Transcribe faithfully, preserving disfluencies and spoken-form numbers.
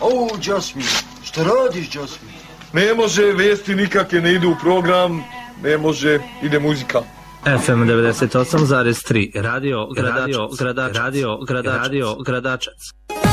Au, Jasmin, šta radiš, Jasmin? Ne može, vijesti nikakve ne idu u program, ne može, ide muzika. F M devedeset osam zarez tri, radio Gradačac, radio Gradačac, radio Gradačac.